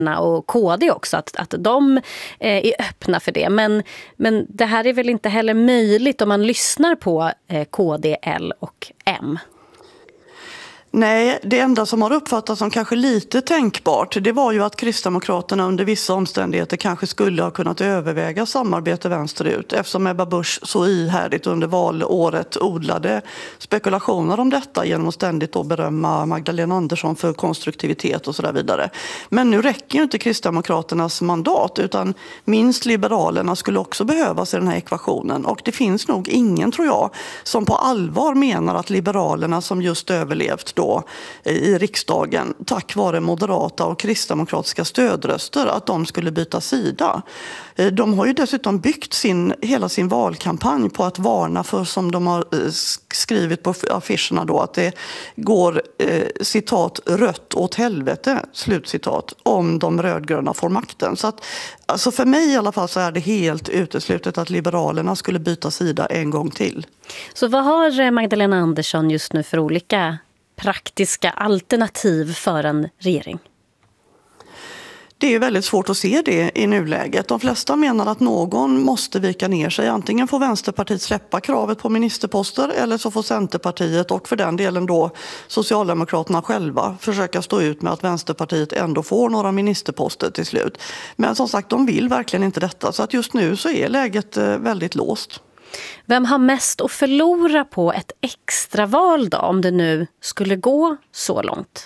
och KD också, att de är öppna för det. Men det här är väl inte heller möjligt om man lyssnar på KD, L och M. Nej, det enda som har uppfattats som kanske lite tänkbart, det var ju att Kristdemokraterna under vissa omständigheter kanske skulle ha kunnat överväga samarbete vänsterut, eftersom Ebba Busch så ihärdigt under valåret odlade spekulationer om detta genom att ständigt då berömma Magdalena Andersson för konstruktivitet och så där vidare. Men nu räcker ju inte Kristdemokraternas mandat, utan minst Liberalerna skulle också behövas i den här ekvationen. Och det finns nog ingen, tror jag, som på allvar menar att Liberalerna, som just överlevt då i riksdagen tack vare moderata och kristdemokratiska stödröster, att de skulle byta sida. De har ju dessutom byggt hela sin valkampanj på att varna för, som de har skrivit på affischerna då, att det går citat rött åt helvete, slutcitat, om de rödgröna får makten. Så att, alltså för mig i alla fall, så är det helt uteslutet att Liberalerna skulle byta sida en gång till. Så vad har Magdalena Andersson just nu för olika praktiska alternativ för en regering? Det är väldigt svårt att se det i nuläget. De flesta menar att någon måste vika ner sig. Antingen får Vänsterpartiet släppa kravet på ministerposter, eller så får Centerpartiet och för den delen då Socialdemokraterna själva försöka stå ut med att Vänsterpartiet ändå får några ministerposter till slut. Men som sagt, de vill verkligen inte detta. Så att just nu så är läget väldigt låst. Vem har mest att förlora på ett extraval då, om det nu skulle gå så långt?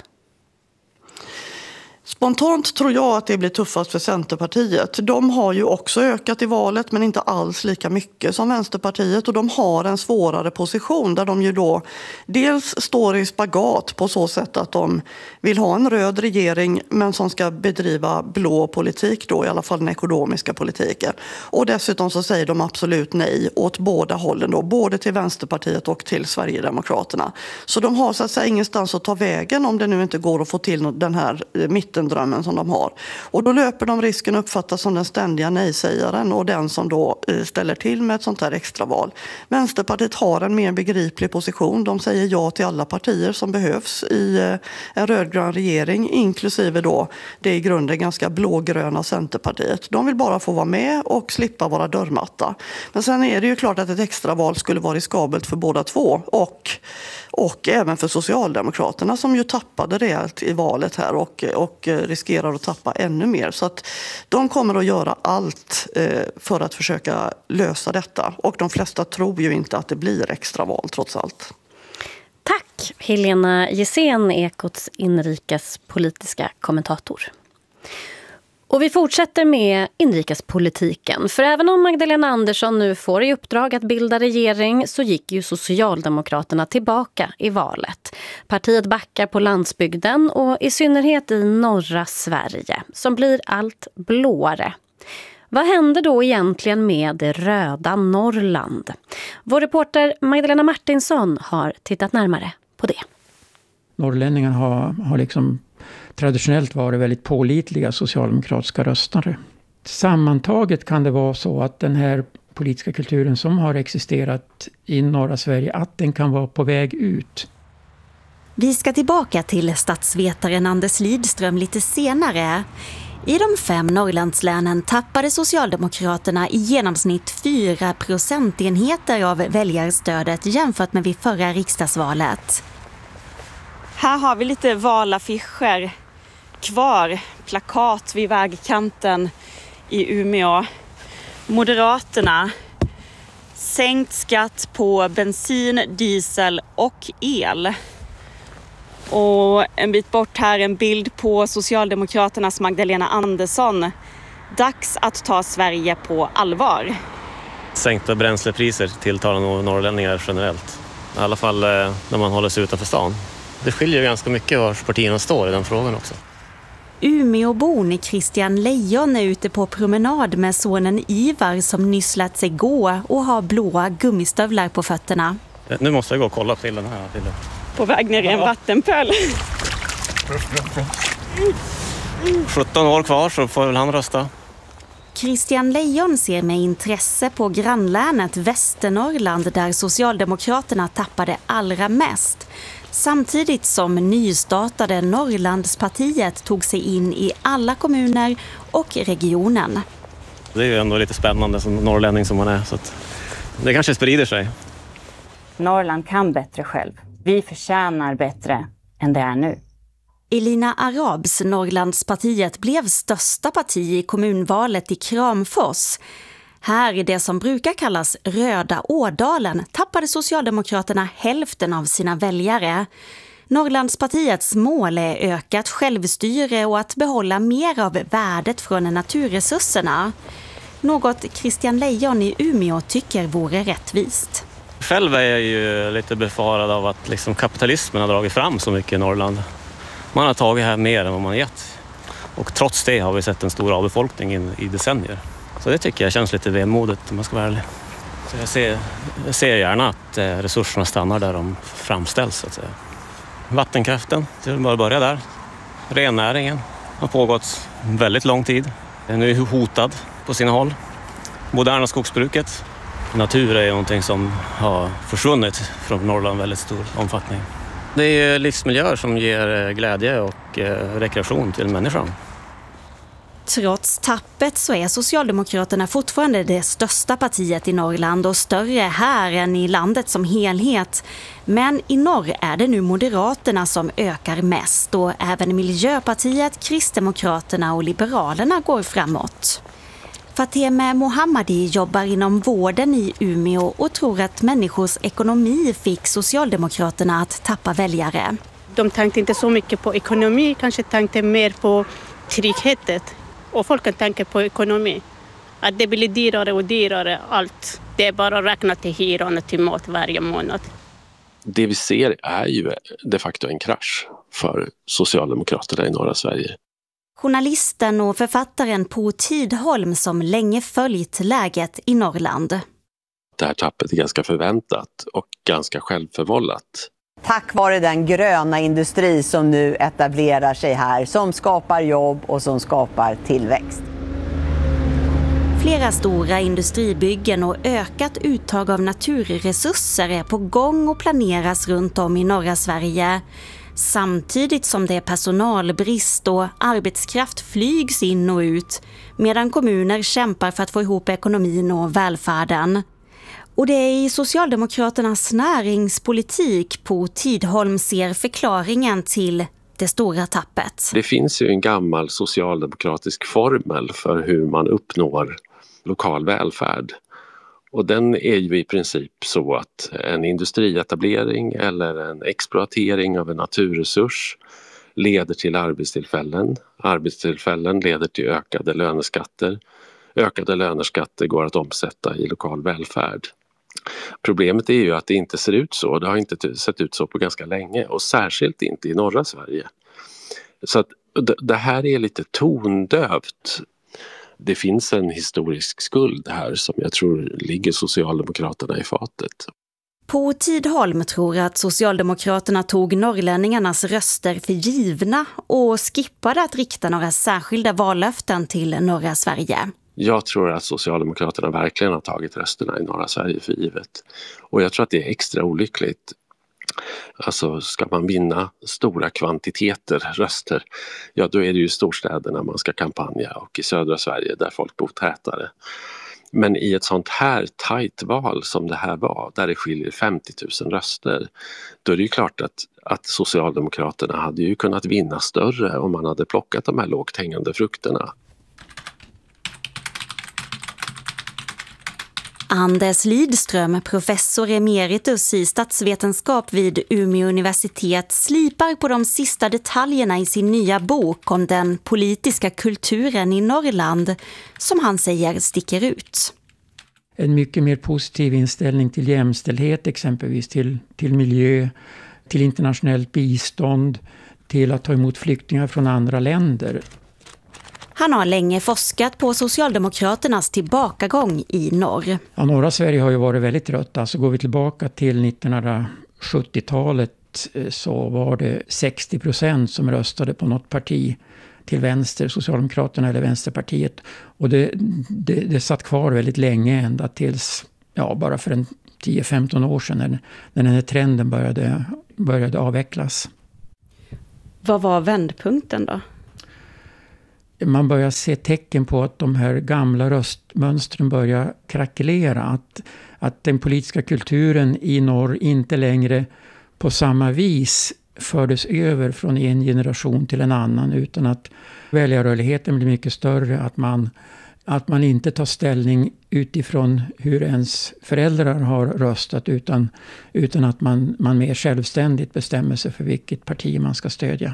Spontant tror jag att det blir tuffast för Centerpartiet. De har ju också ökat i valet, men inte alls lika mycket som Vänsterpartiet. Och de har en svårare position där de ju då dels står i spagat på så sätt att de vill ha en röd regering, men som ska bedriva blå politik då, i alla fall den ekonomiska politiken. Och dessutom så säger de absolut nej åt båda hållen då, både till Vänsterpartiet och till Sverigedemokraterna. Så de har så att säga ingenstans att ta vägen om det nu inte går att få till den här mittendrömmen som de har. Och då löper de risken att uppfattas som den ständiga nej-sägaren och den som då ställer till med ett sånt här extraval. Vänsterpartiet har en mer begriplig position. De säger ja till alla partier som behövs i en rödgrön regering, inklusive då det i grunden ganska blågröna Centerpartiet. De vill bara få vara med och slippa vara dörrmatta. Men sen är det ju klart att ett extraval skulle vara riskabelt för båda två och även för Socialdemokraterna, som ju tappade rejält i valet här och riskerar att tappa ännu mer. Så att de kommer att göra allt för att försöka lösa detta. Och de flesta tror ju inte att det blir extraval trots allt. Tack Helena Gissén, Ekots inrikespolitiska kommentator. Och vi fortsätter med inrikespolitiken. För även om Magdalena Andersson nu får i uppdrag att bilda regering, så gick ju Socialdemokraterna tillbaka i valet. Partiet backar på landsbygden och i synnerhet i norra Sverige, som blir allt blåare. Vad hände då egentligen med det röda Norrland? Vår reporter Magdalena Martinsson har tittat närmare på det. Norrlänningarna har liksom traditionellt varit väldigt pålitliga socialdemokratiska röstare. Sammantaget kan det vara så att den här politiska kulturen som har existerat i norra Sverige, att den kan vara på väg ut. Vi ska tillbaka till statsvetaren Anders Lidström lite senare. I de 5 Norrlandslänen tappade Socialdemokraterna i genomsnitt 4 procentenheter av väljarstödet jämfört med vid förra riksdagsvalet. Här har vi lite valaffischer kvar, plakat vid vägkanten i Umeå. Moderaterna, sänkt skatt på bensin, diesel och el. Och en bit bort här en bild på Socialdemokraternas Magdalena Andersson. Dags att ta Sverige på allvar. Sänkta bränslepriser tilltalar nog norrlänningar generellt. I alla fall när man håller sig utanför stan. Det skiljer ganska mycket var partierna står i den frågan också. Umeåbon Christian Lejon är ute på promenad med sonen Ivar som nyss lärt sig gå och har blåa gummistövlar på fötterna. Nu måste jag gå och kolla till den här. På väg ner i en vattenpöl. 17 år kvar så får väl han rösta. Christian Lejon ser med intresse på grannlänet Västernorrland där Socialdemokraterna tappade allra mest. Samtidigt som nystartade Norrlandspartiet tog sig in i alla kommuner och regionen. Det är ju ändå lite spännande som norrlänning som man är, så att det kanske sprider sig. Norrland kan bättre själv. Vi förtjänar bättre än det är nu. Elina Arabs Norrlandspartiet blev största parti i kommunvalet i Kramfors. Här i det som brukar kallas Röda Ådalen tappade Socialdemokraterna hälften av sina väljare. Norrlandspartiets mål är ökat självstyre och att behålla mer av värdet från naturresurserna. Något Christian Lejon i Umeå tycker vore rättvist. Själv är jag ju lite befarad av att liksom kapitalismen har dragit fram så mycket i Norrland. Man har tagit här mer än vad man har gett. Och trots det har vi sett en stor avbefolkning i decennier. Så det tycker jag känns lite vemodigt om man ska vara ärlig. Så jag ser gärna att resurserna stannar där de framställs, så att säga. Vattenkraften, det är bara att börja där. Rennäringen har pågått väldigt lång tid. Den är hotad på sina håll. Moderna skogsbruket. Natur är någonting som har försvunnit från Norrland i väldigt stor omfattning. Det är livsmiljöer som ger glädje och rekreation till människan. Trots tappet så är Socialdemokraterna fortfarande det största partiet i Norrland och större här än i landet som helhet. Men i norr är det nu Moderaterna som ökar mest och även Miljöpartiet, Kristdemokraterna och Liberalerna går framåt. Fateme Mohammadi jobbar inom vården i Umeå och tror att människors ekonomi fick Socialdemokraterna att tappa väljare. De tänkte inte så mycket på ekonomi, kanske tänkte mer på tryggheten. Och folk tänker på ekonomi. Att det blir dyrare och dyrare allt. Det är bara att räkna till hyran och till mat varje månad. Det vi ser är ju de facto en krasch för Socialdemokraterna i norra Sverige. Journalisten och författaren Po Tidholm som länge följt läget i Norrland. Det här tappet är ganska förväntat och ganska självförvållat. Tack vare den gröna industri som nu etablerar sig här, som skapar jobb och som skapar tillväxt. Flera stora industribyggen och ökat uttag av naturresurser är på gång och planeras runt om i norra Sverige. Samtidigt som det är personalbrist och arbetskraft flygs in och ut, medan kommuner kämpar för att få ihop ekonomin och välfärden. Och det är i Socialdemokraternas näringspolitik på Tidholm ser förklaringen till det stora tappet. Det finns ju en gammal socialdemokratisk formel för hur man uppnår lokal välfärd. Och den är ju i princip så att en industrietablering eller en exploatering av en naturresurs leder till arbetstillfällen. Arbetstillfällen leder till ökade löneskatter. Ökade löneskatter går att omsätta i lokal välfärd. Problemet är ju att det inte ser ut så. Det har inte sett ut så på ganska länge och särskilt inte i norra Sverige. Så att det här är lite tondövt. Det finns en historisk skuld här som jag tror ligger Socialdemokraterna i fatet. Po Tidholm tror att Socialdemokraterna tog norrlänningarnas röster för givna och skippade att rikta några särskilda vallöften till norra Sverige. Jag tror att Socialdemokraterna verkligen har tagit rösterna i norra Sverige för givet. Och jag tror att det är extra olyckligt. Alltså ska man vinna stora kvantiteter röster, ja då är det ju storstäderna man ska kampanja och i södra Sverige där folk bor tätare. Men i ett sånt här tajt val som det här var, där det skiljer 50 000 röster, då är det ju klart att Socialdemokraterna hade ju kunnat vinna större om man hade plockat de här lågt hängande frukterna. Anders Lidström, professor emeritus i statsvetenskap vid Umeå universitet, slipar på de sista detaljerna i sin nya bok om den politiska kulturen i Norrland, som han säger sticker ut. En mycket mer positiv inställning till jämställdhet, exempelvis till miljö, till internationellt bistånd, till att ta emot flyktingar från andra länder. Han har länge forskat på Socialdemokraternas tillbakagång i norr. Ja, norra Sverige har ju varit väldigt rött. Alltså går vi tillbaka till 1970-talet så var det 60% som röstade på något parti till vänster, Socialdemokraterna eller Vänsterpartiet. Och det satt kvar väldigt länge ända tills, bara för 10-15 år sedan när den här trenden började började avvecklas. Vad var vändpunkten då? Man börjar se tecken på att de här gamla röstmönstren börjar krackelera. Att den politiska kulturen i norr inte längre på samma vis fördes över från en generation till en annan, utan att väljarrörligheten blir mycket större. Att man inte tar ställning utifrån hur ens föräldrar har röstat, utan att man mer självständigt bestämmer sig för vilket parti man ska stödja.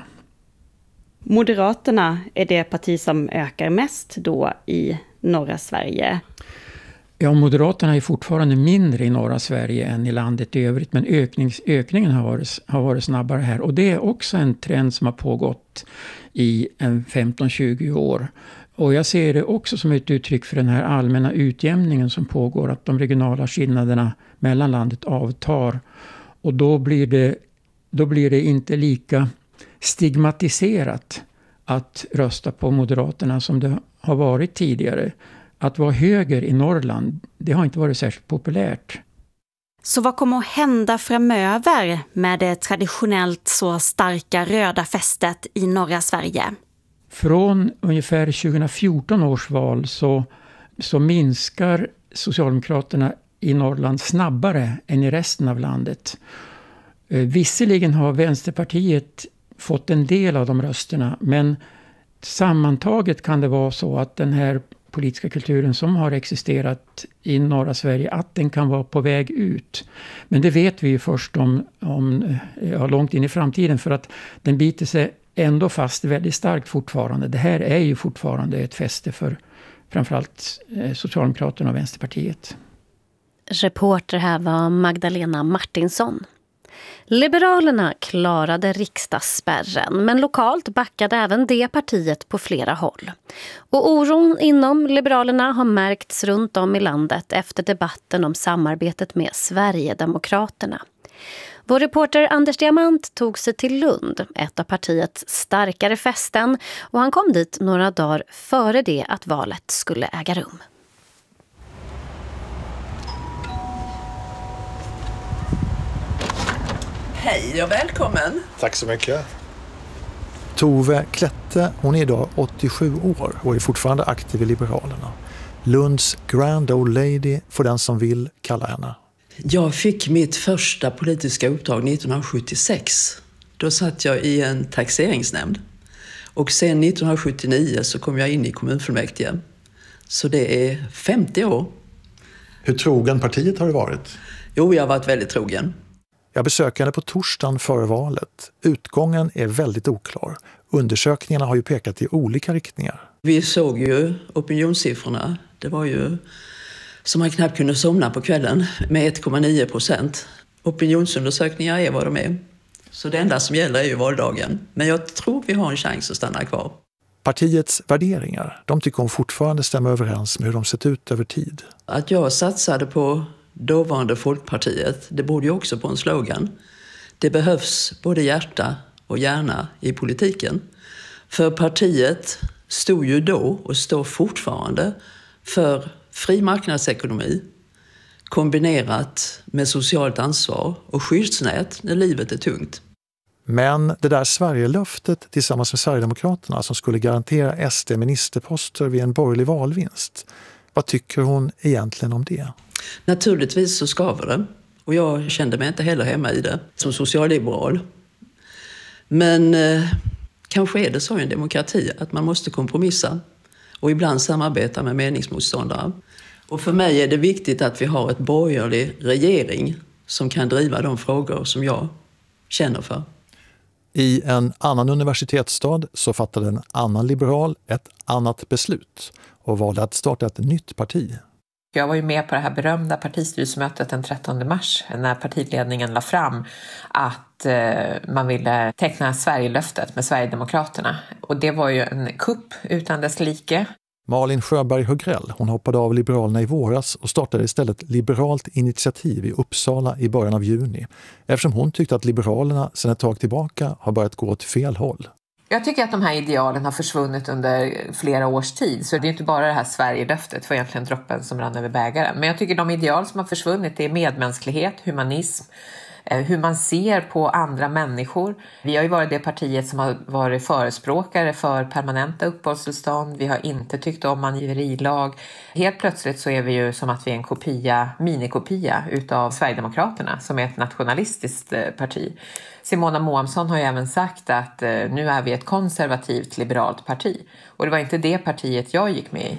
Moderaterna är det parti som ökar mest då i norra Sverige. Ja, Moderaterna är fortfarande mindre i norra Sverige än i landet i övrigt, men ökningen har varit snabbare här. Och det är också en trend som har pågått i 15-20 år. Och jag ser det också som ett uttryck för den här allmänna utjämningen som pågår, att de regionala skillnaderna mellan landet avtar. Och då blir det inte lika stigmatiserat att rösta på Moderaterna som det har varit tidigare. Att vara höger i Norrland, det har inte varit särskilt populärt. Så vad kommer att hända framöver med det traditionellt så starka röda fästet i norra Sverige? Från ungefär 2014 års val så minskar Socialdemokraterna i Norrland snabbare än i resten av landet. Visserligen har Vänsterpartiet fått en del av de rösterna, men sammantaget kan det vara så att den här politiska kulturen som har existerat i norra Sverige, att den kan vara på väg ut. Men det vet vi ju först om långt in i framtiden, för att den biter sig ändå fast väldigt starkt fortfarande. Det här är ju fortfarande ett fäste för framförallt Socialdemokraterna och Vänsterpartiet. Reporter här var Magdalena Martinsson. Liberalerna klarade riksdagsspärren, men lokalt backade även det partiet på flera håll. Och oron inom Liberalerna har märkts runt om i landet efter debatten om samarbetet med Sverigedemokraterna. Vår reporter Anders Diamant tog sig till Lund, ett av partiets starkare fästen, och han kom dit några dagar före det att valet skulle äga rum. Hej och välkommen! Tack så mycket. Tove Klette, hon är idag 87 år och är fortfarande aktiv i Liberalerna. Lunds grand old lady, för den som vill kalla henne. Jag fick mitt första politiska uppdrag 1976. Då satt jag i en taxeringsnämnd. Och sen 1979 så kom jag in i kommunfullmäktige. Så det är 50 år. Hur trogen partiet har du varit? Jo, jag har varit väldigt trogen. Jag besökte henne på torsdagen före valet. Utgången är väldigt oklar. Undersökningarna har ju pekat i olika riktningar. Vi såg ju opinionssiffrorna. Det var ju som man knappt kunde somna på kvällen med 1,9%. Opinionsundersökningar är vad de är. Så det enda som gäller är ju valdagen. Men jag tror vi har en chans att stanna kvar. Partiets värderingar, de tycker hon fortfarande stämmer överens med hur de sett ut över tid. Att jag satsade på dåvarande Folkpartiet, det borde ju också på en slogan. Det behövs både hjärta och hjärna i politiken. För partiet stod ju då och står fortfarande för fri marknadsekonomi kombinerat med socialt ansvar och skyddsnät när livet är tungt. Men det där Sverigelöftet tillsammans med Sverigedemokraterna som skulle garantera SD-ministerposter vid en borgerlig valvinst, vad tycker hon egentligen om det? Naturligtvis så skaver det. Och jag kände mig inte heller hemma i det som socialliberal. Men kanske är det så i en demokrati att man måste kompromissa och ibland samarbeta med meningsmotståndare. Och för mig är det viktigt att vi har ett borgerlig regering som kan driva de frågor som jag känner för. I en annan universitetsstad så fattade en annan liberal ett annat beslut och valde att starta ett nytt parti. Jag var ju med på det här berömda partistyrelsemötet den 13 mars när partiledningen la fram att man ville teckna Sverigelöftet med Sverigedemokraterna. Och det var ju en kupp utan dess like. Malin Sjöberg-Högrell, hon hoppade av Liberalerna i våras och startade istället Liberalt initiativ i Uppsala i början av juni. Eftersom hon tyckte att Liberalerna sedan ett tag tillbaka har börjat gå åt fel håll. Jag tycker att de här idealen har försvunnit under flera års tid. Så det är inte bara det här Sverigelöftet för egentligen droppen som rann över bägaren. Men jag tycker de ideal som har försvunnit är medmänsklighet, humanism, hur man ser på andra människor. Vi har ju varit det partiet som har varit förespråkare för permanenta uppehållstillstånd. Vi har inte tyckt om angiverilag. Helt plötsligt så är vi ju som att vi är en minikopia utav Sverigedemokraterna som är ett nationalistiskt parti. Simona Moamsson har ju även sagt att nu är vi ett konservativt liberalt parti. Och det var inte det partiet jag gick med i.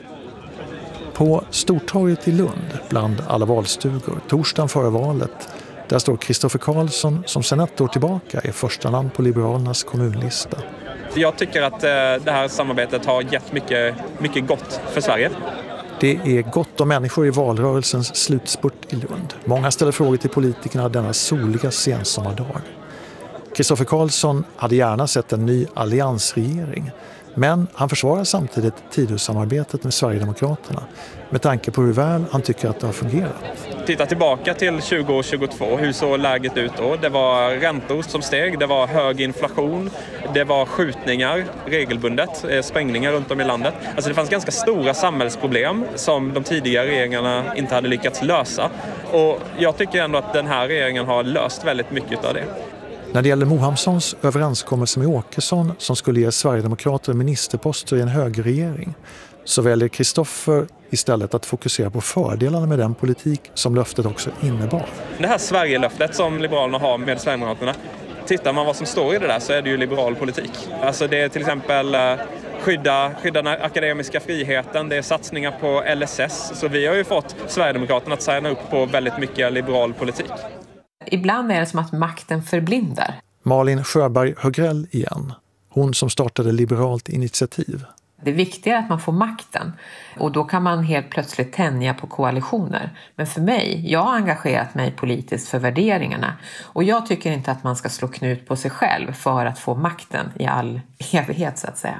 På Stortorget i Lund, bland alla valstugor, torsdagen före valet, där står Kristoffer Karlsson som sedan ett år tillbaka är första namn på Liberalernas kommunlista. Jag tycker att det här samarbetet har gett mycket gott för Sverige. Det är gott om människor i valrörelsens slutspurt i Lund. Många ställer frågor till politikerna denna soliga sensommardag. Kristoffer Karlsson hade gärna sett en ny alliansregering, men han försvarar samtidigt Tidösamarbetet med Sverigedemokraterna med tanke på hur väl han tycker att det har fungerat. Titta tillbaka till 2022, hur såg läget ut då? Det var räntor som steg, det var hög inflation, det var skjutningar regelbundet, sprängningar runt om i landet. Alltså det fanns ganska stora samhällsproblem som de tidigare regeringarna inte hade lyckats lösa. Och jag tycker ändå att den här regeringen har löst väldigt mycket av det. När det gäller Mohamssons överenskommelse med Åkesson som skulle ge Sverigedemokrater ministerposter i en högerregering, så väljer Kristoffer istället att fokusera på fördelarna med den politik som löftet också innebar. Det här Sverigelöftet som Liberalerna har med Sverigedemokraterna, tittar man vad som står i det där så är det ju liberal politik. Alltså det är till exempel skydda den akademiska friheten, det är satsningar på LSS. Så vi har ju fått Sverigedemokraterna att signa upp på väldigt mycket liberal politik. Ibland är det som att makten förblindar. Malin Sjöberg Högrell igen. Hon som startade Liberalt initiativ. Det viktiga är att man får makten och då kan man helt plötsligt tänja på koalitioner. Men för mig, jag har engagerat mig politiskt för värderingarna och jag tycker inte att man ska slå knut på sig själv för att få makten i all evighet så att säga.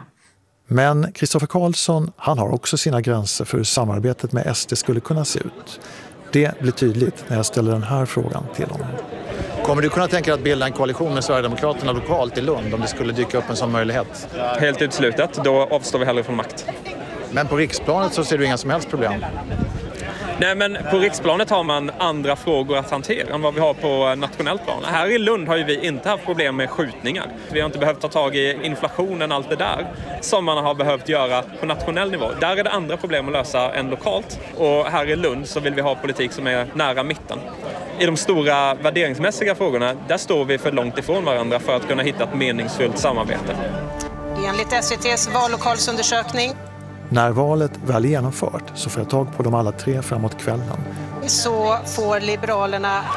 Men Kristoffer Karlsson, han har också sina gränser för hur samarbetet med SD skulle kunna se ut. Det blir tydligt när jag ställer den här frågan till honom. Kommer du kunna tänka dig att bilda en koalition med Sverigedemokraterna lokalt i Lund om det skulle dyka upp en sån möjlighet? Helt utslutet, då avstår vi hellre från makt. Men på riksplanet så ser du inga som helst problem? Nej, men på riksplanet har man andra frågor att hantera än vad vi har på nationellt plan. Här i Lund har ju vi inte haft problem med skjutningar. Vi har inte behövt ta tag i inflationen, allt det där, som man har behövt göra på nationell nivå. Där är det andra problem att lösa än lokalt. Och här i Lund så vill vi ha politik som är nära mitten. I de stora värderingsmässiga frågorna, där står vi för långt ifrån varandra för att kunna hitta ett meningsfullt samarbete. Enligt SVT:s vallokalsundersökning när valet väl genomfört så får jag tag på dem alla tre framåt kvällen. Så får Liberalerna 5,4%,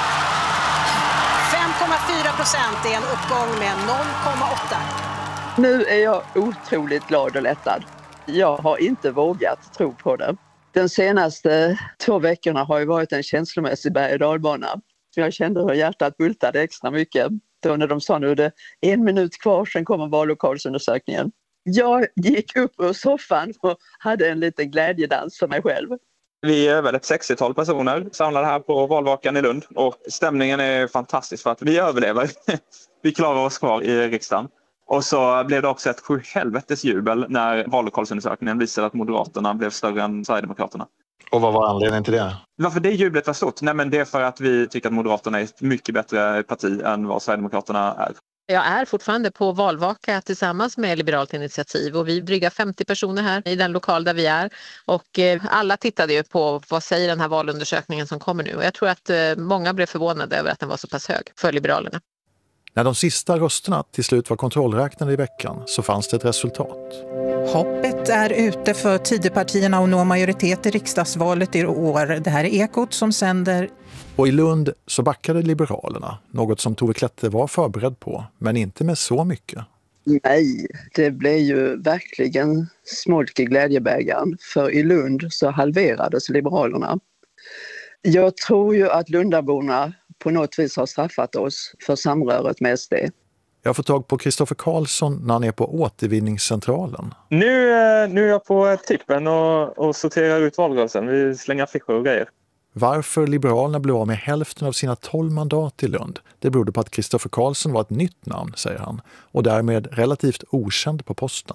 det är en uppgång med 0,8. Nu är jag otroligt glad och lättad. Jag har inte vågat tro på det. Den senaste 2 veckorna har ju varit en känslomässig berg- och dalbana. Jag kände hur hjärtat bultade extra mycket. Då när de sa nu det 1 minut kvar, sen kommer vallokalsundersökningen. Jag gick upp ur soffan och hade en liten glädjedans för mig själv. Vi är väl ett 60-tal personer samlade här på valvakan i Lund och stämningen är fantastisk för att vi överlever. Vi klarar oss kvar i riksdagen. Och så blev det också ett sjuhelvetes jubel när vallokalsundersökningen visade att Moderaterna blev större än Sverigedemokraterna. Och vad var anledningen till det? Varför det jublet var stort? Nej, men det är för att vi tycker att Moderaterna är ett mycket bättre parti än vad Sverigedemokraterna är. Jag är fortfarande på valvaka tillsammans med Liberalt initiativ och vi är dryga 50 personer här i den lokal där vi är. Och alla tittade ju på vad säger den här valundersökningen som kommer nu. Och jag tror att många blev förvånade över att den var så pass hög för Liberalerna. När de sista rösterna till slut var kontrollräknade i veckan så fanns det ett resultat. Hoppet är ute för Tidöpartierna att nå majoritet i riksdagsvalet i år. Det här är Ekot som sänder. Och i Lund så backade Liberalerna, något som Tove Klette var förberedd på, men inte med så mycket. Nej, det blev ju verkligen smolk i glädjebägaren. För i Lund så halverades Liberalerna. Jag tror ju att Lundaborna på något vis har straffat oss för samröret med SD. Jag får tag på Kristoffer Karlsson när han är på återvinningscentralen. Nu är jag på tippen och sorterar ut valrörelsen. Vi slänger affischer och grejer. Varför Liberalerna blev av med hälften av sina 12 mandat i Lund, det berodde på att Kristoffer Karlsson var ett nytt namn, säger han, och därmed relativt okänd på posten.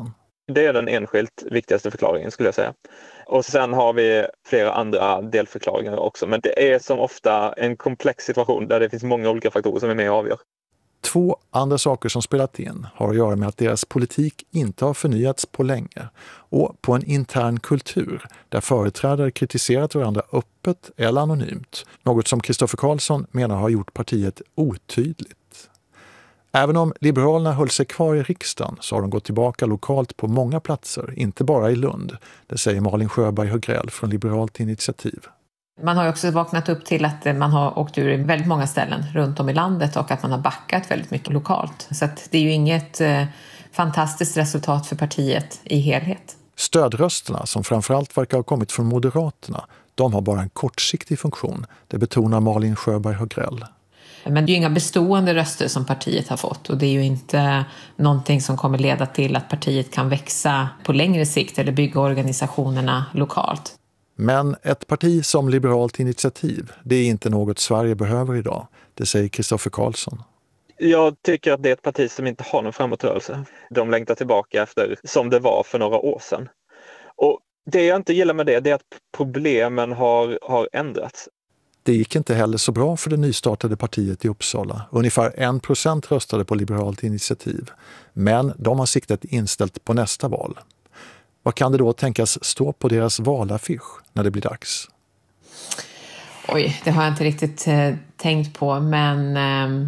Det är den enskilt viktigaste förklaringen skulle jag säga. Och sen har vi flera andra delförklaringar också. Men det är som ofta en komplex situation där det finns många olika faktorer som är med och avgör. 2 andra saker som spelat in har att göra med att deras politik inte har förnyats på länge och på en intern kultur där företrädare kritiserat varandra öppet eller anonymt, något som Kristoffer Carlsson menar har gjort partiet otydligt. Även om Liberalerna höll sig kvar i riksdagen så har de gått tillbaka lokalt på många platser, inte bara i Lund. Det säger Malin Sjöberg Högrell från Liberalt initiativ. Man har ju också vaknat upp till att man har åkt ur väldigt många ställen runt om i landet och att man har backat väldigt mycket lokalt. Så att det är ju inget fantastiskt resultat för partiet i helhet. Stödrösterna, som framförallt verkar ha kommit från Moderaterna, de har bara en kortsiktig funktion. Det betonar Malin Sjöberg Högrell. Men det är ju inga bestående röster som partiet har fått och det är ju inte någonting som kommer leda till att partiet kan växa på längre sikt eller bygga organisationerna lokalt. Men ett parti som Liberalt initiativ, det är inte något Sverige behöver idag. Det säger Kristoffer Carlsson. Jag tycker att det är ett parti som inte har någon framåtrörelse. De längtar tillbaka efter som det var för några år sedan. Och det jag inte gillar med det är att problemen har ändrats. Det gick inte heller så bra för det nystartade partiet i Uppsala. Ungefär 1% röstade på Liberalt initiativ. Men de har siktet inställt på nästa val. Vad kan det då tänkas stå på deras valaffisch när det blir dags? Oj, det har jag inte riktigt tänkt på. Men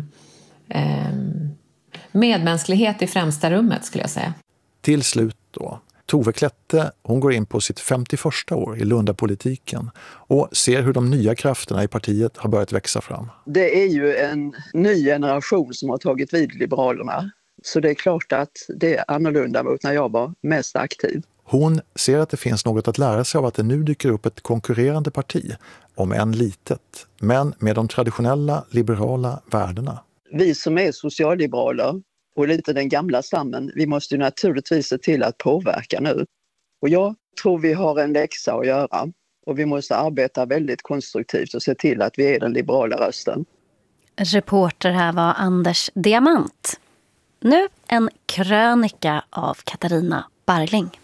medmänsklighet i främsta rummet skulle jag säga. Till slut då. Tove Klette, hon går in på sitt 51:a år i Lundapolitiken och ser hur de nya krafterna i partiet har börjat växa fram. Det är ju en ny generation som har tagit vid Liberalerna. Så det är klart att det är annorlunda mot när jag var mest aktiv. Hon ser att det finns något att lära sig av att det nu dyker upp ett konkurrerande parti, om än litet, men med de traditionella liberala värdena. Vi som är socialliberaler och lite den gamla stammen, vi måste ju naturligtvis se till att påverka nu. Och jag tror vi har en läxa att göra och vi måste arbeta väldigt konstruktivt och se till att vi är den liberala rösten. Reporter här var Anders Diamant. Nu en krönika av Katarina Barling.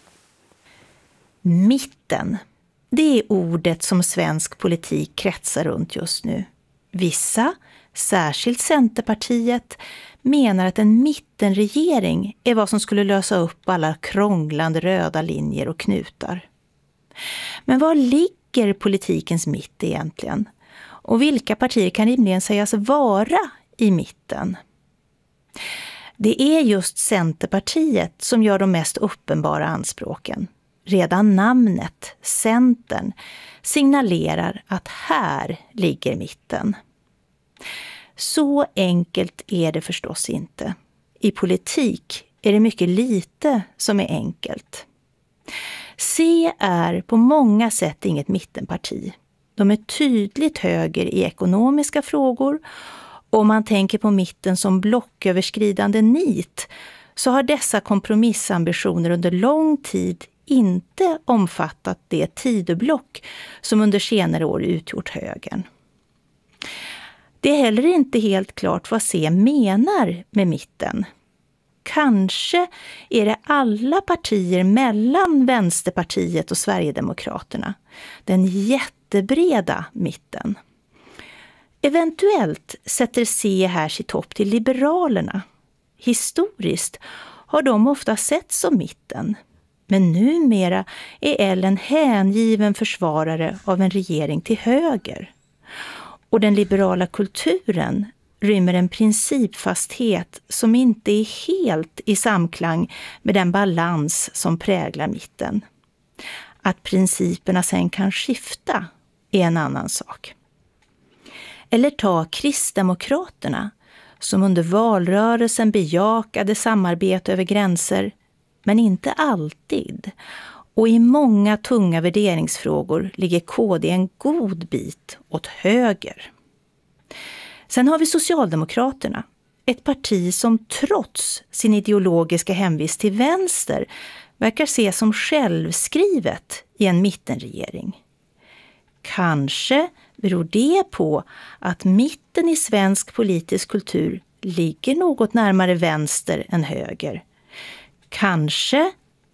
Mitten. Det är ordet som svensk politik kretsar runt just nu. Vissa, särskilt Centerpartiet, menar att en mittenregering är vad som skulle lösa upp alla krånglande röda linjer och knutar. Men var ligger politikens mitt egentligen? Och vilka partier kan rimligen sägas vara i mitten? Det är just Centerpartiet som gör de mest uppenbara anspråken. Redan namnet, Centern, signalerar att här ligger mitten. Så enkelt är det förstås inte. I politik är det mycket lite som är enkelt. C är på många sätt inget mittenparti. De är tydligt höger i ekonomiska frågor. Om man tänker på mitten som blocköverskridande nit så har dessa kompromissambitioner under lång tid inte omfattat det tideblock som under senare år utgjort högern. Det är heller inte helt klart vad C menar med mitten. Kanske är det alla partier mellan Vänsterpartiet och Sverigedemokraterna. Den jättebreda mitten. Eventuellt sätter C här sitt hopp till Liberalerna. Historiskt har de ofta sett som mitten. Men numera är L en hängiven försvarare av en regering till höger. Och den liberala kulturen rymmer en principfasthet som inte är helt i samklang med den balans som präglar mitten. Att principerna sen kan skifta är en annan sak. Eller ta Kristdemokraterna som under valrörelsen bejakade samarbete över gränser, men inte alltid. Och i många tunga värderingsfrågor ligger KD en god bit åt höger. Sen har vi Socialdemokraterna, ett parti som trots sin ideologiska hemvist till vänster verkar ses som självskrivet i en mittenregering. Kanske beror det på att mitten i svensk politisk kultur ligger något närmare vänster än höger. Kanske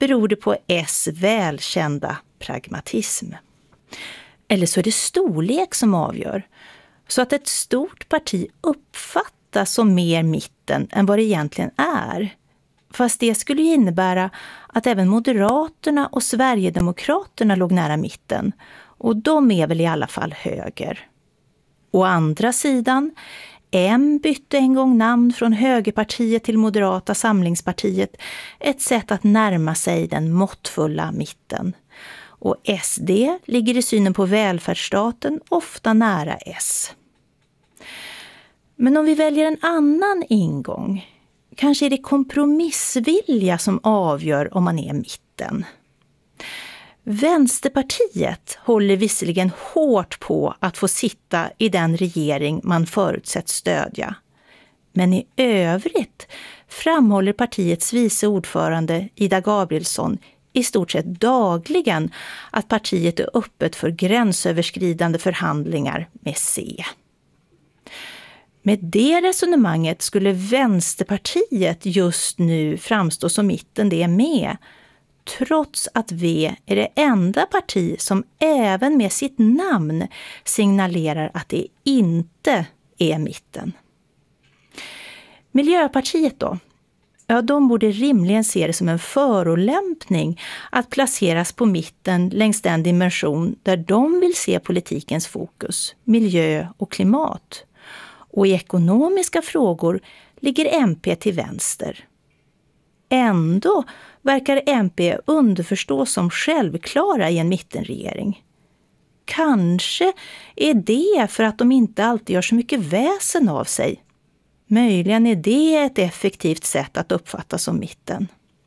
beror det på S välkända pragmatism. Eller så är det storlek som avgör, så att ett stort parti uppfattas som mer mitten än vad det egentligen är. Fast det skulle ju innebära att även Moderaterna och Sverigedemokraterna låg nära mitten, och de är väl i alla fall höger. Å andra sidan, M bytte en gång namn från Högerpartiet till Moderata samlingspartiet, ett sätt att närma sig den måttfulla mitten. Och SD ligger i synen på välfärdsstaten ofta nära S. Men om vi väljer en annan ingång, kanske är det kompromissvilja som avgör om man är mitten. Vänsterpartiet håller visserligen hårt på att få sitta i den regering man förutsätts stödja. Men i övrigt framhåller partiets vice ordförande Ida Gabrielsson i stort sett dagligen att partiet är öppet för gränsöverskridande förhandlingar med C. Med det resonemanget skulle Vänsterpartiet just nu framstå som mitten det är med, trots att V är det enda parti som även med sitt namn signalerar att det inte är mitten. Miljöpartiet då? Ja, de borde rimligen se det som en förolämpning att placeras på mitten längs den dimension där de vill se politikens fokus, miljö och klimat. Och i ekonomiska frågor ligger MP till vänster. Ändå verkar MP underförstå som självklara i en mittenregering. Kanske är det för att de inte alltid gör så mycket väsen av sig. Möjligen är det ett effektivt sätt att uppfatta som mitten.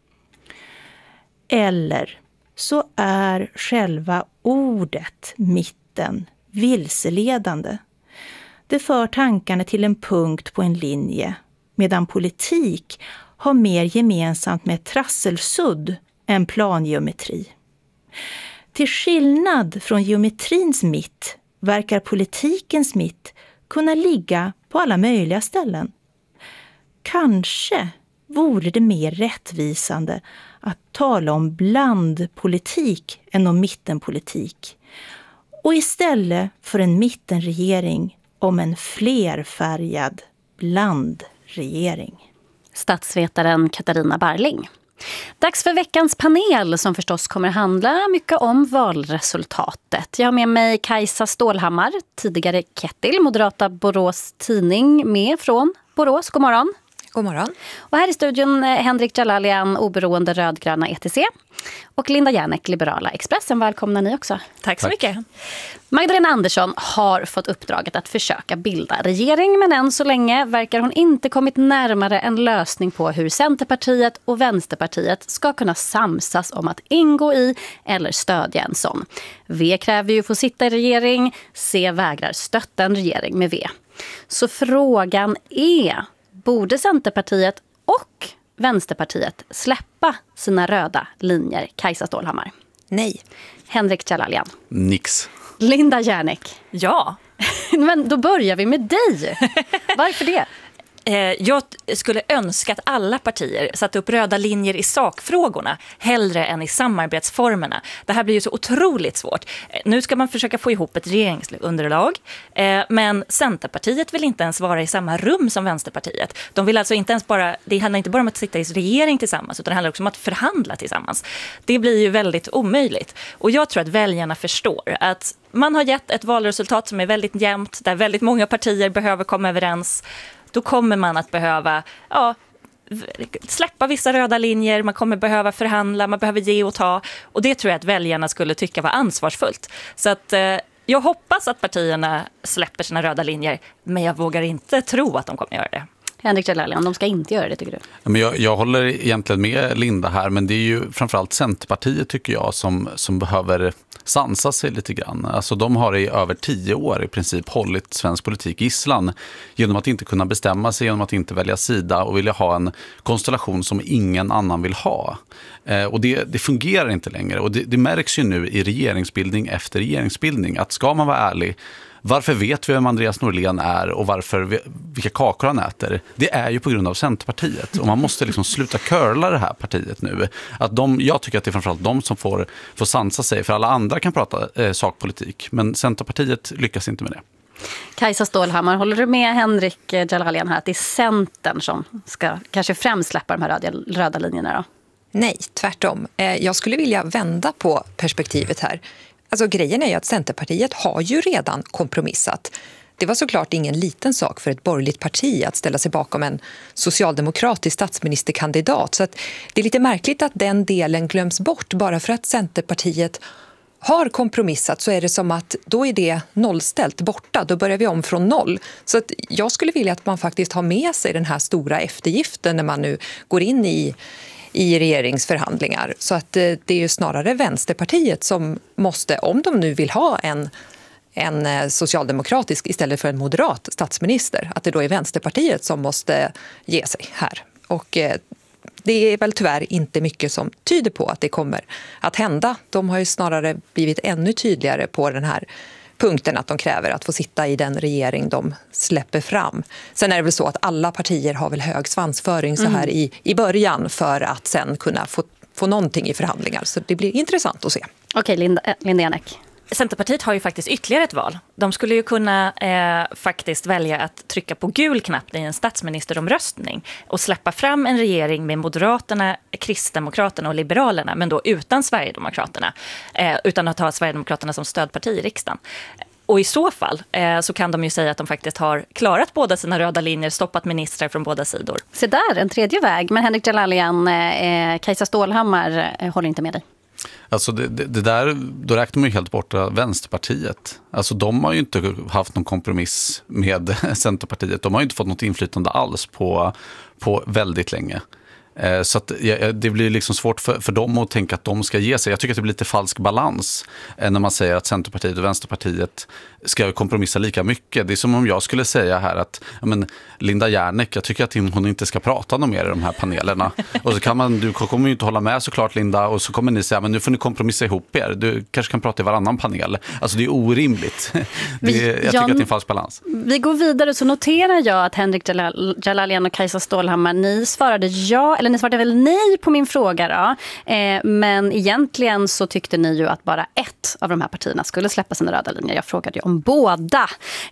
Eller så är själva ordet mitten vilseledande. Det för tankarna till en punkt på en linje, medan politik har mer gemensamt med trasselsudd än plangeometri. Till skillnad från geometrins mitt verkar politikens mitt kunna ligga på alla möjliga ställen. Kanske vore det mer rättvisande att tala om blandpolitik än om mittenpolitik. Och istället för en mittenregering om en flerfärgad blandregering. Statsvetaren Katarina Barling. Dags för veckans panel som förstås kommer handla mycket om valresultatet. Jag har med mig Kajsa Stålhammar, tidigare Kettil, Moderata Borås Tidning, med från Borås. God morgon. God morgon. Och här i studion Henrik Jalalian, oberoende rödgröna ETC. Och Linda Järnek, Liberala Expressen. Välkomna ni också. Tack så mycket. Magdalena Andersson har fått uppdraget att försöka bilda regering, men än så länge verkar hon inte kommit närmare en lösning på hur Centerpartiet och Vänsterpartiet ska kunna samsas om att ingå i eller stödja en sån. V kräver ju få sitta i regering, C vägrar stötta en regering med V. Så frågan är, borde Centerpartiet och Vänsterpartiet släppa sina röda linjer? Kajsa Stålhammar. Nej. Henrik Jalalian. Nix. Linda Järnek. Ja. Men då börjar vi med dig. Varför det? Jag skulle önska att alla partier satte upp röda linjer i sakfrågorna hellre än i samarbetsformerna. Det här blir ju så otroligt svårt. Nu ska man försöka få ihop ett regeringsunderlag, men Centerpartiet vill inte ens vara i samma rum som Vänsterpartiet. De vill alltså inte ens det handlar inte bara om att sitta i regering tillsammans, utan det handlar också om att förhandla tillsammans. Det blir ju väldigt omöjligt. Och jag tror att väljarna förstår att man har gett ett valresultat som är väldigt jämnt, där väldigt många partier behöver komma överens. Då kommer man att behöva släppa vissa röda linjer, man kommer behöva förhandla, man behöver ge och ta. Och det tror jag att väljarna skulle tycka var ansvarsfullt. Så att jag hoppas att partierna släpper sina röda linjer, men jag vågar inte tro att de kommer göra det. Henrik Jalalian, de ska inte göra det, tycker du? Men jag håller egentligen med Linda här, men det är ju framförallt Centerpartiet tycker jag som behöver sansa sig lite grann. Alltså de har i över 10 år i princip hållit svensk politik gisslan genom att inte kunna bestämma sig, genom att inte välja sida och vilja ha en konstellation som ingen annan vill ha. Och det fungerar inte längre, och det märks ju nu i regeringsbildning efter regeringsbildning att ska man vara ärlig, Varför vet vi vem Andreas Norlén är och vilka kakor han äter? Det är ju på grund av Centerpartiet. Och man måste liksom sluta curla det här partiet nu. Jag tycker att det är framförallt de som får sansa sig. För alla andra kan prata sakpolitik. Men Centerpartiet lyckas inte med det. Kajsa Stålhammar, håller du med Henrik Djalalian här att det är Centern som ska kanske främst släppa de här röda linjerna då? Nej, tvärtom. Jag skulle vilja vända på perspektivet här. Alltså grejen är ju att Centerpartiet har ju redan kompromissat. Det var såklart ingen liten sak för ett borgerligt parti att ställa sig bakom en socialdemokratisk statsministerkandidat. Så att det är lite märkligt att den delen glöms bort bara för att Centerpartiet har kompromissat, så är det som att då är det nollställt borta. Då börjar vi om från noll. Så att jag skulle vilja att man faktiskt har med sig den här stora eftergiften när man nu går in i regeringsförhandlingar. Så att det är ju snarare Vänsterpartiet som måste, om de nu vill ha en socialdemokratisk istället för en moderat statsminister, att det då är Vänsterpartiet som måste ge sig här. Och det är väl tyvärr inte mycket som tyder på att det kommer att hända. De har ju snarare blivit ännu tydligare på den här punkten att de kräver att få sitta i den regering de släpper fram. Sen är det väl så att alla partier har väl hög svansföring så här i början för att sen kunna få någonting i förhandlingar. Så det blir intressant att se. Okej, Linda Järnek. Centerpartiet har ju faktiskt ytterligare ett val. De skulle ju kunna faktiskt välja att trycka på gul knapp i en statsministeromröstning och släppa fram en regering med Moderaterna, Kristdemokraterna och Liberalerna, men då utan Sverigedemokraterna, utan att ha Sverigedemokraterna som stödparti i riksdagen. Och i så fall så kan de ju säga att de faktiskt har klarat båda sina röda linjer, stoppat ministrar från båda sidor. Så där, en tredje väg. Men Henrik Djalalian, Kajsa Stålhammar håller inte med dig. Alltså det där, då räknar man ju helt bort Vänsterpartiet. Alltså de har ju inte haft någon kompromiss med Centerpartiet. De har ju inte fått något inflytande alls på väldigt länge. Så att det blir liksom svårt för dem att tänka att de ska ge sig. Jag tycker att det blir lite falsk balans när man säger att Centerpartiet och Vänsterpartiet ska kompromissa lika mycket. Det är som om jag skulle säga här att Linda Järnek, jag tycker att hon inte ska prata något mer i de här panelerna. Och så du kommer ju inte hålla med såklart, Linda, och så kommer ni säga men nu får ni kompromissa ihop er. Du kanske kan prata i varannan panel. Alltså det är orimligt. Jag tycker att det är en falsk balans. Vi går vidare, så noterar jag att Henrik Djalalian och Kajsa Stålhammar, ni svarade ja, eller ni svarade väl nej på min fråga då. Men egentligen så tyckte ni ju att bara ett av de här partierna skulle släppa sina röda linjer. Jag frågade ju om båda.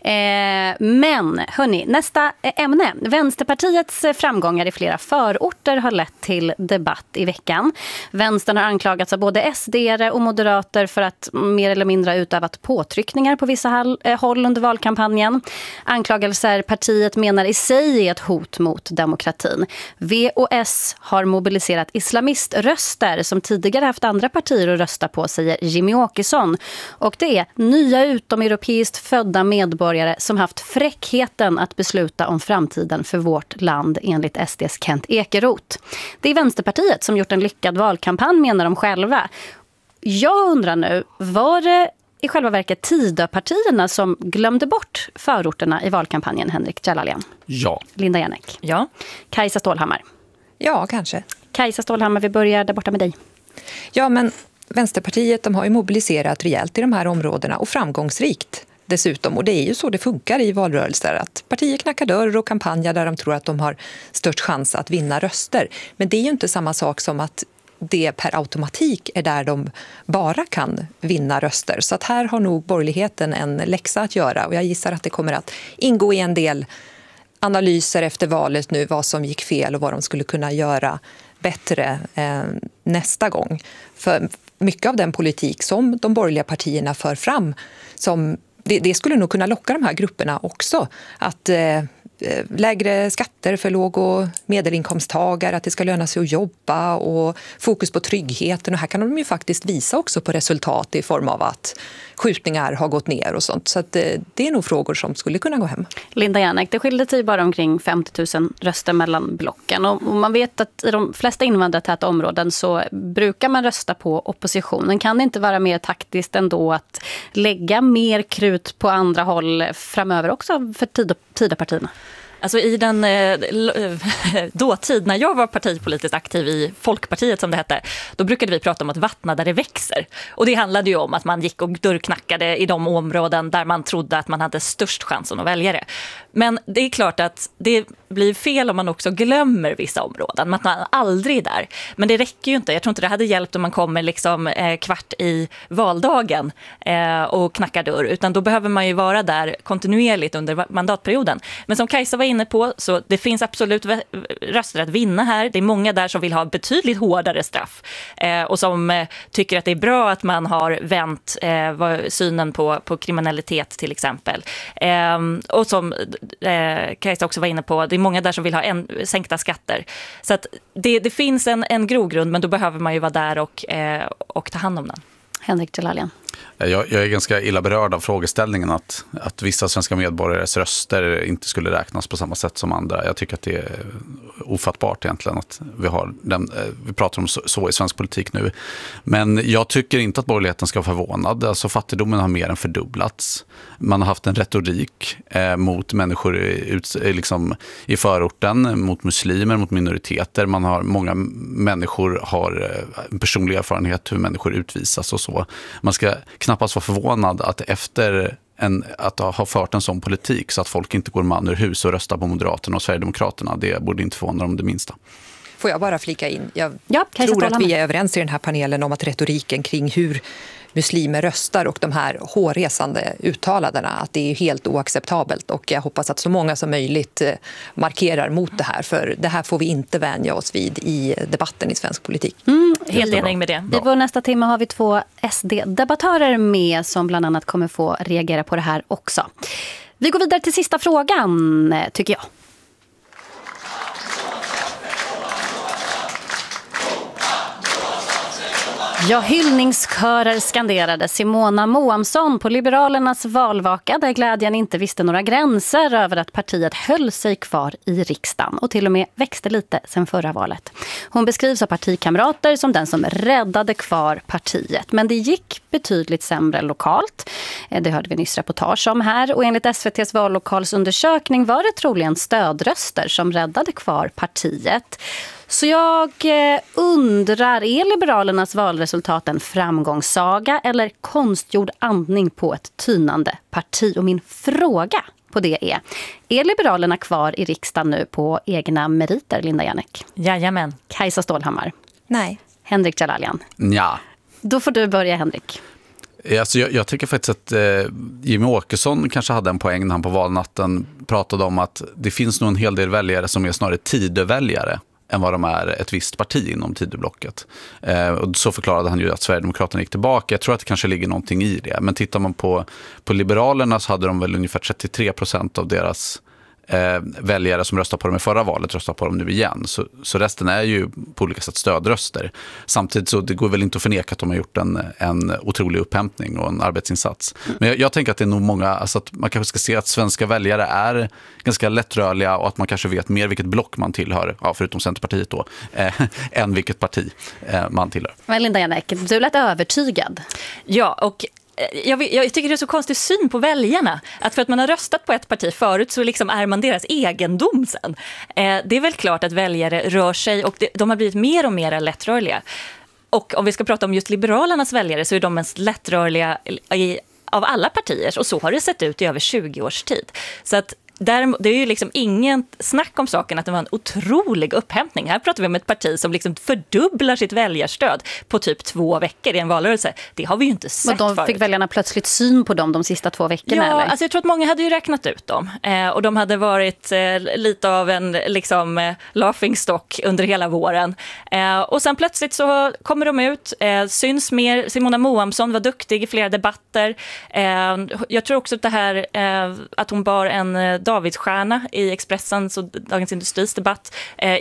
Men hörni, nästa ämne. Vänsterpartiets framgångar i flera förorter har lett till debatt i veckan. Vänstern har anklagats av både SD-are och moderater för att mer eller mindre ha utövat påtryckningar på vissa håll under valkampanjen. Anklagelser partiet menar i sig är ett hot mot demokratin. V och S har mobiliserat islamiströster som tidigare haft andra partier att rösta på, säger Jimmy Åkesson. Och det är nya utomeuropeiskt födda medborgare som haft fräckheten att besluta om framtiden för vårt land, enligt SDs Kent Ekeroth. Det är Vänsterpartiet som gjort en lyckad valkampanj, menar de själva. Jag undrar nu, var det i själva verket Tidöpartierna som glömde bort förorterna i valkampanjen, Henrik Djalalian? Ja. Linda Järnek? Ja. Kajsa Stålhammar? Ja, kanske. Kajsa Stålhammar, vi börjar där borta med dig. Ja, men Vänsterpartiet, de har ju mobiliserat rejält i de här områdena och framgångsrikt dessutom. Och det är ju så det funkar i valrörelser, att partier knackar dörr och kampanjar där de tror att de har störst chans att vinna röster. Men det är ju inte samma sak som att det per automatik är där de bara kan vinna röster. Så att här har nog borgerligheten en läxa att göra, och jag gissar att det kommer att ingå i en del analyser efter valet nu, vad som gick fel och vad de skulle kunna göra bättre nästa gång. För mycket av den politik som de borgerliga partierna för fram, det skulle nog kunna locka de här grupperna också. Att lägre skatter för låg- och medelinkomsttagare, att det ska löna sig att jobba och fokus på tryggheten. Och här kan de ju faktiskt visa också på resultat i form av att skjutningar har gått ner och sånt. Så att det är nog frågor som skulle kunna gå hem. Linda Järnek, det skilde sig bara omkring 50 000 röster mellan blocken. Och man vet att i de flesta invandrartäta områden så brukar man rösta på oppositionen. Kan det inte vara mer taktiskt ändå att lägga mer krut på andra håll framöver också för Tidöpartierna? Alltså i den dåtid när jag var partipolitiskt aktiv i Folkpartiet som det hette, då brukade vi prata om att vattna där det växer. Och det handlade ju om att man gick och dörrknackade i de områden där man trodde att man hade störst chansen att välja det. Men det är klart att det blir fel om man också glömmer vissa områden, att man aldrig är där. Men det räcker ju inte. Jag tror inte det hade hjälpt om man kommer liksom kvart i valdagen och knackar dörr, utan då behöver man ju vara där kontinuerligt under mandatperioden. Men som Kajsa var inne på, så det finns absolut röster att vinna här. Det är många där som vill ha betydligt hårdare straff och som tycker att det är bra att man har vänt synen på kriminalitet till exempel. Och som Kajsa också var inne på, det är många där som vill ha sänkta skatter. Så att det finns en grogrund, men då behöver man ju vara där och ta hand om den. Henrik Jalalian. Jag är ganska illa berörd av frågeställningen att vissa svenska medborgares röster inte skulle räknas på samma sätt som andra. Jag tycker att det är ofattbart egentligen att vi pratar om så i svensk politik nu. Men jag tycker inte att borgerligheten ska vara förvånad. Alltså fattigdomen har mer än fördubblats. Man har haft en retorik mot människor liksom i förorten, mot muslimer, mot minoriteter. Många människor har en personlig erfarenhet hur människor utvisas och så. Man ska knappast vara förvånad att efter att ha fört en sån politik så att folk inte går man ur hus och röstar på Moderaterna och Sverigedemokraterna. Det borde inte förvåna dem det minsta. Får jag bara flika in? Jag tror att vi är överens i den här panelen om att retoriken kring hur muslimer röstar och de här hårresande uttalandena, att det är helt oacceptabelt, och jag hoppas att så många som möjligt markerar mot det här, för det här får vi inte vänja oss vid i debatten i svensk politik. Helt enig med det. I vår nästa timme har vi 2 SD-debattörer med som bland annat kommer få reagera på det här också. Vi går vidare till sista frågan, tycker jag. Ja, hyllningskörer skanderade Simona Moamsson på Liberalernas valvaka där glädjen inte visste några gränser över att partiet höll sig kvar i riksdagen och till och med växte lite sen förra valet. Hon beskrivs av partikamrater som den som räddade kvar partiet, men det gick betydligt sämre lokalt. Det hörde vi nyss reportage om här, och enligt SVT:s vallokalsundersökning var det troligen stödröster som räddade kvar partiet. Så jag undrar, är Liberalernas valresultat en framgångssaga eller konstgjord andning på ett tynande parti? Och min fråga på det är Liberalerna kvar i riksdagen nu på egna meriter, Linda Janek? Jajamän. Kajsa Stålhammar? Nej. Henrik Jalalian? Ja. Då får du börja, Henrik. Alltså jag tycker faktiskt att Jimmy Åkesson kanske hade en poäng när han på valnatten pratade om att det finns nog en hel del väljare som är snarare Tidöväljare än vad de är ett visst parti inom Tidöblocket. Och så förklarade han ju att Sverigedemokraterna gick tillbaka. Jag tror att det kanske ligger någonting i det. Men tittar man på Liberalerna så hade de väl ungefär 33% av deras väljare som röstade på dem i förra valet röstar på dem nu igen. Så resten är ju på olika sätt stödröster. Samtidigt så det går väl inte att förneka att de har gjort en otrolig upphämtning och en arbetsinsats. Men jag tänker att det är nog många, alltså att man kanske ska se att svenska väljare är ganska lättrörliga och att man kanske vet mer vilket block man tillhör, förutom Centerpartiet då, än vilket parti man tillhör. Men Linda Janek, du lät övertygad. Ja, och jag tycker det är så konstig syn på väljarna. Att för att man har röstat på ett parti förut så liksom är man deras egendom sen. Det är väl klart att väljare rör sig och de har blivit mer och mer lättrörliga. Och om vi ska prata om just Liberalernas väljare så är de mest lättrörliga av alla partier. Och så har det sett ut i över 20 års tid. Så att det är ju liksom ingen snack om saken att det var en otrolig upphämtning. Här pratar vi om ett parti som liksom fördubblar sitt väljarstöd på typ 2 veckor i en valrörelse. Det har vi ju inte sett förut. Fick väljarna plötsligt syn på dem de sista 2 veckorna? Ja, eller? alltså jag tror att många hade ju räknat ut dem. Och de hade varit lite av en liksom, laughingstock under hela våren. Och sen plötsligt så kommer de ut, syns mer. Simona Moamsson var duktig i flera debatter. Jag tror också att det här att hon bar en Davidsstjärna i Expressens och Dagens Industris debatt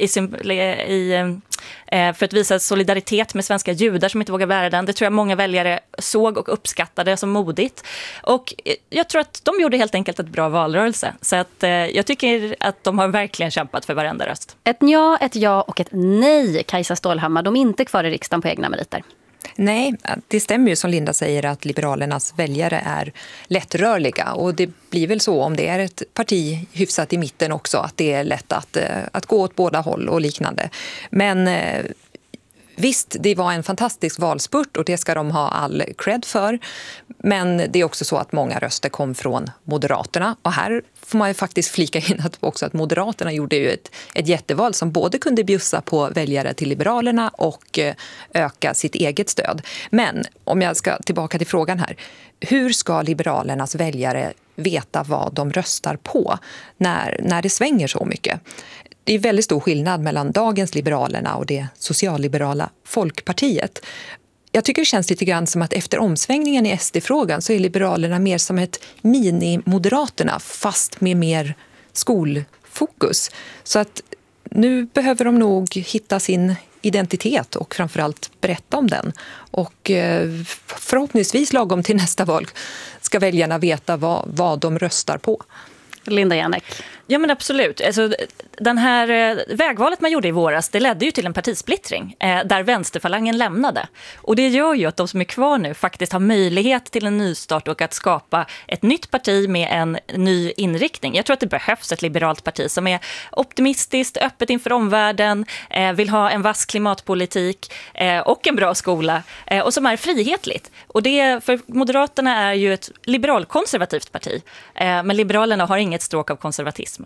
för att visa solidaritet med svenska judar som inte vågar bära den. Det tror jag många väljare såg och uppskattade som modigt. Och jag tror att de gjorde helt enkelt ett bra valrörelse. Så att jag tycker att de har verkligen kämpat för varenda röst. Ett ja och ett nej, Kajsa Stålhammar. De är inte kvar i riksdagen på egna meriter. Nej, det stämmer ju som Linda säger att Liberalernas väljare är lättrörliga, och det blir väl så om det är ett parti hyfsat i mitten också, att det är lätt att gå åt båda håll och liknande. Men visst, det var en fantastisk valspurt och det ska de ha all cred för. Men det är också så att många röster kom från Moderaterna. Och här får man ju faktiskt flika in att Moderaterna gjorde ju ett jätteval som både kunde bjussa på väljare till Liberalerna och öka sitt eget stöd. Men om jag ska tillbaka till frågan här. Hur ska Liberalernas väljare veta vad de röstar på när det svänger så mycket? Det är väldigt stor skillnad mellan dagens Liberalerna och det socialliberala Folkpartiet. Jag tycker det känns lite grann som att efter omsvängningen i SD-frågan så är Liberalerna mer som ett mini-Moderaterna fast med mer skolfokus. Så att nu behöver de nog hitta sin identitet och framförallt berätta om den. Och förhoppningsvis lagom till nästa val ska väljarna veta vad de röstar på. Linda Järnek. Ja, men absolut. Alltså, den här vägvalet man gjorde i våras, det ledde ju till en partisplittring där vänsterfalangen lämnade. Och det gör ju att de som är kvar nu faktiskt har möjlighet till en nystart och att skapa ett nytt parti med en ny inriktning. Jag tror att det behövs ett liberalt parti som är optimistiskt, öppet inför omvärlden, vill ha en vass klimatpolitik och en bra skola och som är frihetligt. Och det för Moderaterna är ju ett liberalkonservativt parti, men Liberalerna har inget stråk av konservatism.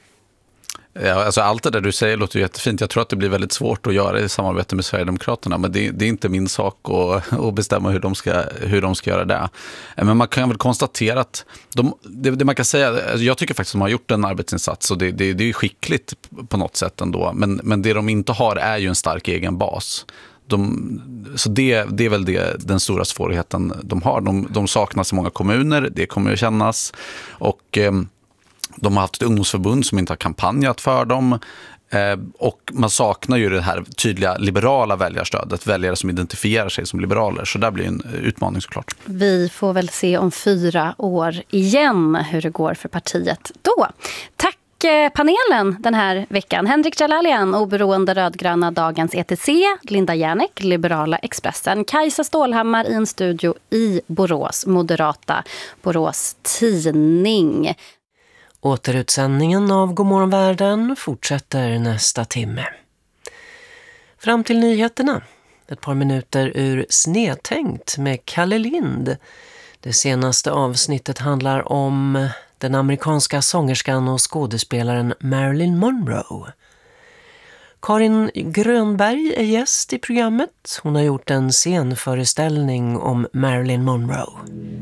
Ja, alltså allt det där du säger låter jättefint. Jag tror att det blir väldigt svårt att göra i samarbete med Sverigedemokraterna, men det är inte min sak att bestämma hur de ska göra det. Men man kan väl konstatera att det man kan säga, jag tycker faktiskt att de har gjort en arbetsinsats och det är skickligt på något sätt ändå, men det de inte har är ju en stark egen bas. Så det är väl den stora svårigheten de har. De saknas i många kommuner, det kommer att kännas, och de har haft ett ungdomsförbund som inte har kampanjat för dem, och man saknar ju det här tydliga liberala väljarstödet, väljare som identifierar sig som liberaler, så där blir en utmaning såklart. Vi får väl se om 4 år igen hur det går för partiet då. Tack panelen den här veckan. Henrik Jalalian, oberoende rödgröna Dagens ETC, Linda Järnek, Liberala Expressen, Kajsa Stålhammar i en studio i Borås, Moderata Borås Tidning. Återutsändningen av Godmorgon Världen fortsätter nästa timme. Fram till nyheterna. Ett par minuter ur Snedtänkt med Kalle Lind. Det senaste avsnittet handlar om den amerikanska sångerskan och skådespelaren Marilyn Monroe. Karin Grönberg är gäst i programmet. Hon har gjort en scenföreställning om Marilyn Monroe.